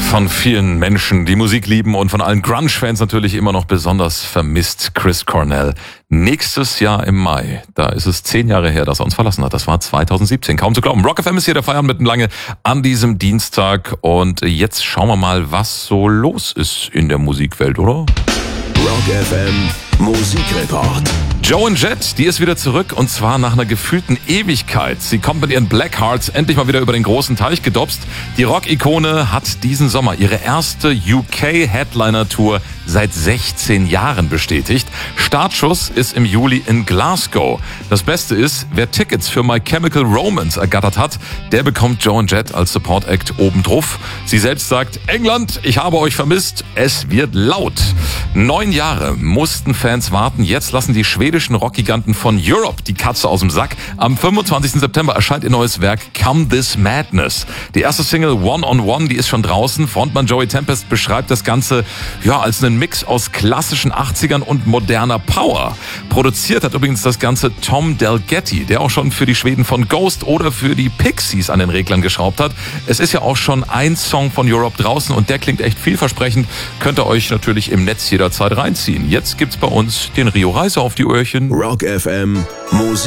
Von vielen Menschen, die Musik lieben und von allen Grunge-Fans natürlich immer noch besonders vermisst, Chris Cornell. Nächstes Jahr im Mai, da ist es 10 Jahre her, dass er uns verlassen hat. Das war 2017, kaum zu glauben. Rock FM ist hier, der Feiern mitten lange an diesem Dienstag. Und jetzt schauen wir mal, was so los ist in der Musikwelt, oder? Rock FM Musikreport. Joan Jett, die ist wieder zurück und zwar nach einer gefühlten Ewigkeit. Sie kommt mit ihren Black Hearts endlich mal wieder über den großen Teich gedopst. Die Rock-Ikone hat diesen Sommer ihre erste UK-Headliner-Tour seit 16 Jahren bestätigt. Startschuss ist im Juli in Glasgow. Das Beste ist, wer Tickets für My Chemical Romance ergattert hat, der bekommt Joan Jett als Support-Act obendrauf. Sie selbst sagt, England, ich habe euch vermisst, es wird laut. 9 Jahre mussten Fans warten. Jetzt lassen die schwedischen Rockgiganten von Europe die Katze aus dem Sack. Am 25. September erscheint ihr neues Werk Come This Madness. Die erste Single One on One, die ist schon draußen. Frontmann Joey Tempest beschreibt das Ganze als einen Mix aus klassischen 80ern und moderner Power. Produziert hat übrigens das Ganze Tom Delgetty, der auch schon für die Schweden von Ghost oder für die Pixies an den Reglern geschraubt hat. Es ist ja auch schon ein Song von Europe draußen und der klingt echt vielversprechend. Könnt ihr euch natürlich im Netz jederzeit reinziehen. Jetzt gibt's bei uns den Rio Reiser auf die Öhrchen. Rock FM Musik.